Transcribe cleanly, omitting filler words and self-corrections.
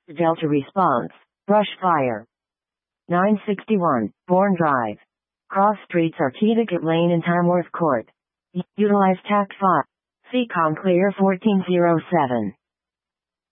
Delta response. Brush fire. 961, Bourne Drive. Cross streets are Keedicott Lane and Tamworth Court. Utilize TAC 5. CCOM clear 1407.